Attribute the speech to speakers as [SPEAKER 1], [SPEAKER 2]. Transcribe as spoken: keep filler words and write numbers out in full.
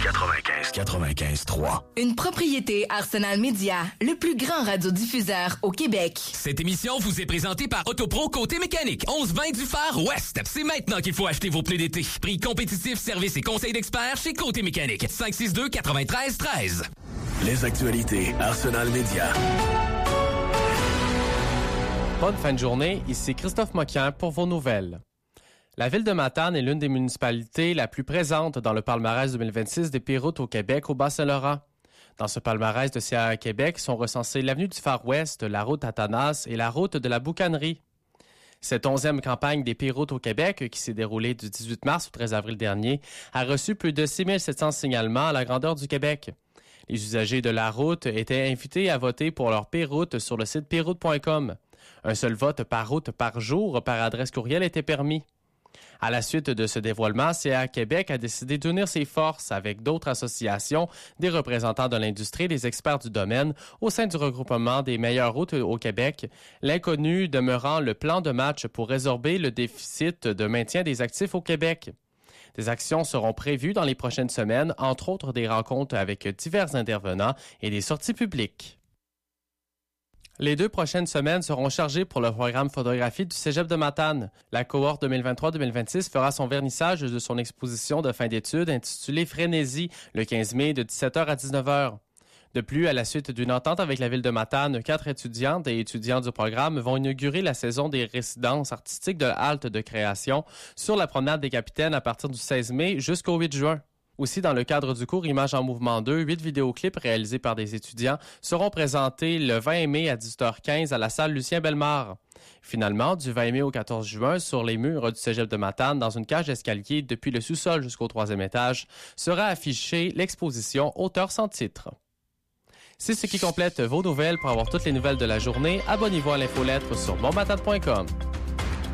[SPEAKER 1] quatre-vingt-quinze quatre-vingt-quinze trois.
[SPEAKER 2] Une propriété Arsenal Média, le plus grand radiodiffuseur au Québec.
[SPEAKER 3] Cette émission vous est présentée par Autopro Côté Mécanique, onze vingt du Phare Ouest. C'est maintenant qu'il faut acheter vos pneus d'été. Prix compétitif, service et conseils d'experts chez Côté Mécanique. cinq six deux quatre-vingt-treize treize.
[SPEAKER 1] Les actualités Arsenal Média.
[SPEAKER 4] Bonne fin de journée, ici Christophe Moquin pour vos nouvelles. La ville de Matane est l'une des municipalités la plus présente dans le palmarès deux mille vingt-six des pires routes au Québec au Bas-Saint-Laurent. Dans ce palmarès de C A A Québec sont recensées l'avenue du Phare Ouest, la route Athanas et la route de la Boucanerie. Cette onzième campagne des pires routes au Québec, qui s'est déroulée du dix-huit mars au treize avril dernier, a reçu plus de six mille sept cents signalements à la grandeur du Québec. Les usagers de la route étaient invités à voter pour leur pire route sur le site pire route point com. Un seul vote par route par jour par adresse courriel était permis. À la suite de ce dévoilement, C A A Québec a décidé d'unir ses forces avec d'autres associations, des représentants de l'industrie et des experts du domaine au sein du regroupement des meilleures routes au Québec, l'inconnu demeurant le plan de match pour résorber le déficit de maintien des actifs au Québec. Des actions seront prévues dans les prochaines semaines, entre autres des rencontres avec divers intervenants et des sorties publiques. Les deux prochaines semaines seront chargées pour le programme photographie du Cégep de Matane. La cohorte deux mille vingt-trois deux mille vingt-six fera son vernissage de son exposition de fin d'études intitulée Frénésie le quinze mai de dix-sept heures à dix-neuf heures. De plus, à la suite d'une entente avec la ville de Matane, quatre étudiantes et étudiants du programme vont inaugurer la saison des résidences artistiques de la halte de création sur la promenade des Capitaines à partir du seize mai jusqu'au huit juin. Aussi, dans le cadre du cours Images en mouvement deux, huit vidéoclips réalisés par des étudiants seront présentés le vingt mai à dix-huit heures quinze à la salle Lucien-Bellemare. Finalement, du vingt mai au quatorze juin, sur les murs du Cégep de Matane, dans une cage d'escalier depuis le sous-sol jusqu'au troisième étage, sera affichée l'exposition Auteurs sans titre. C'est ce qui complète vos nouvelles. Pour avoir toutes les nouvelles de la journée, abonnez-vous à l'infolettre sur bonmatane point com.